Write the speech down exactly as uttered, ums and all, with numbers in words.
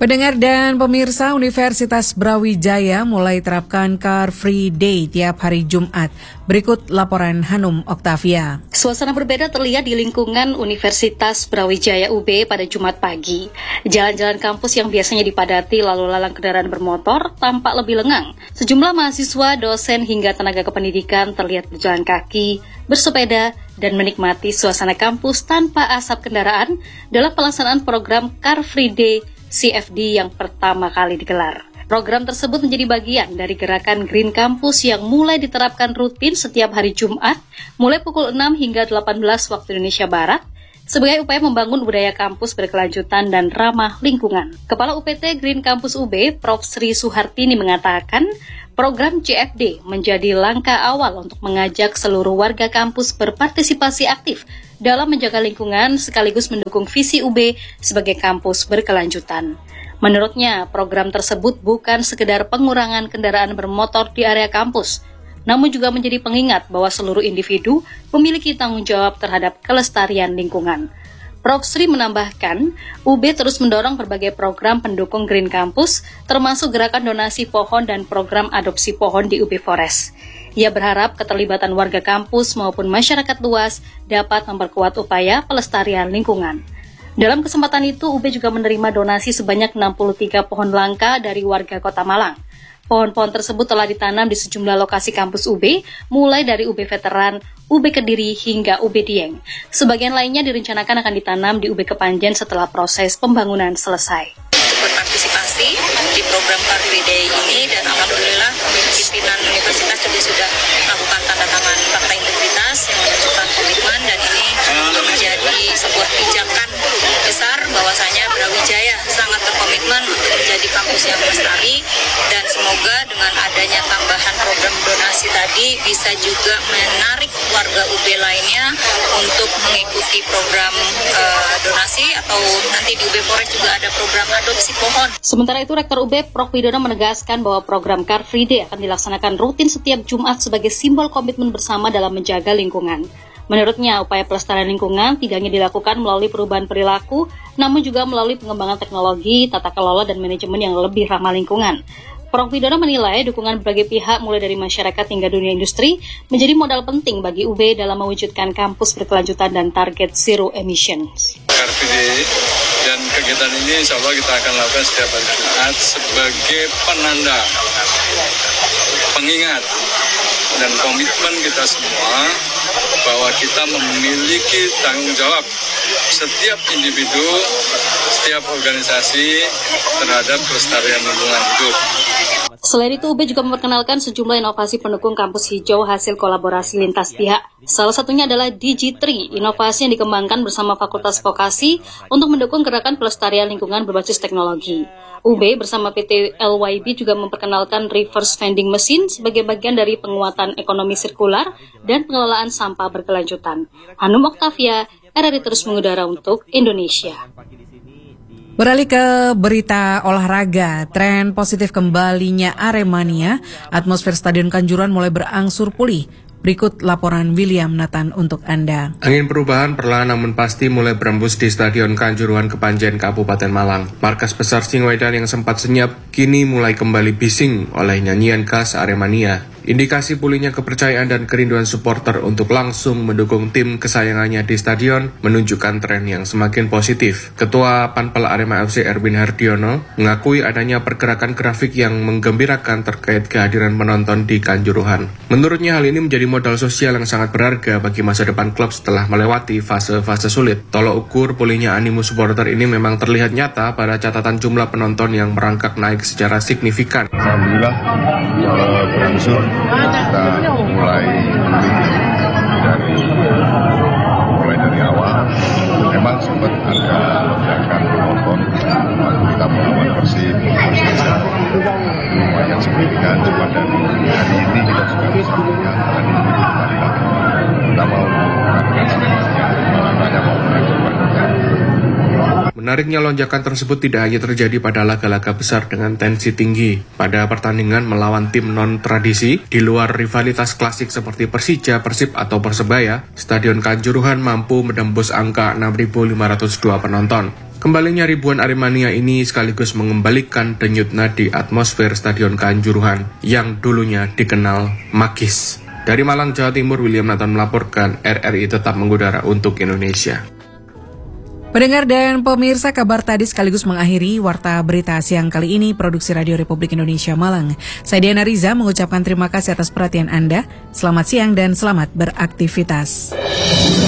Pendengar dan pemirsa, Universitas Brawijaya mulai terapkan Car Free Day tiap hari Jumat. Berikut laporan Hanum Oktavia. Suasana berbeda terlihat di lingkungan Universitas Brawijaya U B pada Jumat pagi. Jalan-jalan kampus yang biasanya dipadati lalu lalang kendaraan bermotor tampak lebih lengang. Sejumlah mahasiswa, dosen hingga tenaga kependidikan terlihat berjalan kaki, bersepeda, dan menikmati suasana kampus tanpa asap kendaraan dalam pelaksanaan program Car Free Day C F D yang pertama kali digelar. Program tersebut menjadi bagian dari gerakan Green Campus yang mulai diterapkan rutin setiap hari Jumat, mulai pukul enam hingga delapan belas waktu Indonesia Barat, sebagai upaya membangun budaya kampus berkelanjutan dan ramah lingkungan. Kepala U P T Green Campus U B, Profesor Sri Suhartini mengatakan, program C F D menjadi langkah awal untuk mengajak seluruh warga kampus berpartisipasi aktif dalam menjaga lingkungan sekaligus mendukung visi U B sebagai kampus berkelanjutan. Menurutnya, program tersebut bukan sekedar pengurangan kendaraan bermotor di area kampus, namun juga menjadi pengingat bahwa seluruh individu memiliki tanggung jawab terhadap kelestarian lingkungan. Profesor Sri menambahkan, U B terus mendorong berbagai program pendukung Green Campus, termasuk gerakan donasi pohon dan program adopsi pohon di U B Forest. Ia berharap keterlibatan warga kampus maupun masyarakat luas dapat memperkuat upaya pelestarian lingkungan. Dalam kesempatan itu, U B juga menerima donasi sebanyak enam puluh tiga pohon langka dari warga Kota Malang. Pohon-pohon tersebut telah ditanam di sejumlah lokasi kampus U B, mulai dari U B Veteran, U B Kediri, hingga U B Dieng. Sebagian lainnya direncanakan akan ditanam di U B Kepanjen setelah proses pembangunan selesai. Berpartisipasi di program Car Free Day ini, dan alhamdulillah pimpinan universitas juga sudah melakukan tanda tangan fakta integritas yang menunjukkan komitmen, dan ini menjadi sebuah pijakan besar bahwasanya Brawijaya sangat berkomitmen untuk menjadi kampus yang lestari, dan semoga dengan adanya tambahan program donasi tadi bisa juga menarik warga U B lainnya untuk mengikuti program uh, donasi, atau nanti di U B Forest juga ada program adopsi pohon. Sementara itu, Rektor U B Prof Widodo menegaskan bahwa program Car Free Day akan dilaksanakan rutin setiap Jumat sebagai simbol komitmen bersama dalam menjaga lingkungan. Menurutnya, upaya pelestarian lingkungan tidak hanya dilakukan melalui perubahan perilaku, namun juga melalui pengembangan teknologi, tata kelola, dan manajemen yang lebih ramah lingkungan. Prof Widodo menilai dukungan berbagai pihak mulai dari masyarakat hingga dunia industri menjadi modal penting bagi U B dalam mewujudkan kampus berkelanjutan dan target zero emissions. Car Free Day dan kegiatan ini insya Allah kita akan lakukan setiap hari Jumat sebagai penanda, pengingat, dan komitmen kita semua bahwa kita memiliki tanggung jawab setiap individu, setiap organisasi terhadap kelestarian lingkungan hidup. Selain itu, U B juga memperkenalkan sejumlah inovasi pendukung kampus hijau hasil kolaborasi lintas pihak. Salah satunya adalah Digi tiga, inovasi yang dikembangkan bersama Fakultas Vokasi untuk mendukung gerakan pelestarian lingkungan berbasis teknologi. U B bersama P T L Y B juga memperkenalkan reverse vending machine sebagai bagian dari penguatan ekonomi sirkular dan pengelolaan sampah berkelanjutan. Hanum Oktavia, R R I terus mengudara untuk Indonesia. Beralih ke berita olahraga, tren positif kembalinya Aremania, atmosfer Stadion Kanjuruhan mulai berangsur pulih. Berikut laporan William Nathan untuk Anda. Angin perubahan perlahan namun pasti mulai berembus di Stadion Kanjuruhan Kepanjen, Kabupaten Malang. Markas besar Singoedan yang sempat senyap, kini mulai kembali bising oleh nyanyian khas Aremania. Indikasi pulihnya kepercayaan dan kerinduan supporter untuk langsung mendukung tim kesayangannya di stadion menunjukkan tren yang semakin positif. Ketua Panpel Arema F C Erwin Hardiono mengakui adanya pergerakan grafik yang menggembirakan terkait kehadiran penonton di Kanjuruhan. Menurutnya hal ini menjadi modal sosial yang sangat berharga bagi masa depan klub setelah melewati fase-fase sulit. Tolok ukur pulihnya animo supporter ini memang terlihat nyata pada catatan jumlah penonton yang merangkak naik secara signifikan. Alhamdulillah uh, berangsur kita mulai dari mulai dari awal. Memang sempat ada lonjakan penonton waktu kita melawan Persib, Persib lumayan signifikan. Cuma dari hari ini kita sudah bisa melihat hari ini kembali lagi. Kita mau melakukan semuanya, makanya mau mencoba. Menariknya lonjakan tersebut tidak hanya terjadi pada laga-laga besar dengan tensi tinggi. Pada pertandingan melawan tim non-tradisi, di luar rivalitas klasik seperti Persija, Persib, atau Persebaya, Stadion Kanjuruhan mampu menembus angka enam ribu lima ratus dua penonton. Kembalinya ribuan Aremania ini sekaligus mengembalikan denyut nadi atmosfer Stadion Kanjuruhan yang dulunya dikenal magis. Dari Malang, Jawa Timur, William Nathan melaporkan R R I tetap mengudara untuk Indonesia. Pendengar dan pemirsa, kabar tadi sekaligus mengakhiri Warta Berita siang kali ini Produksi Radio Republik Indonesia Malang. Saya Diana Riza mengucapkan terima kasih atas perhatian Anda. Selamat siang dan selamat beraktivitas.